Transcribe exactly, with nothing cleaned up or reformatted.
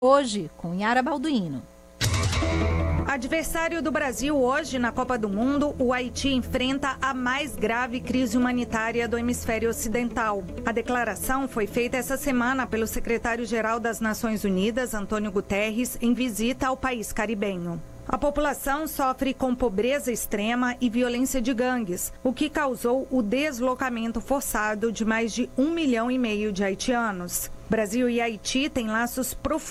Hoje, com Yara Balduino. Adversário do Brasil hoje na Copa do Mundo, o Haiti enfrenta a mais grave crise humanitária do hemisfério ocidental. A declaração foi feita essa semana pelo secretário-geral das Nações Unidas, Antônio Guterres, em visita ao país caribenho. A população sofre com pobreza extrema e violência de gangues, o que causou o deslocamento forçado de mais de um milhão e meio de haitianos. Brasil e Haiti têm laços profundos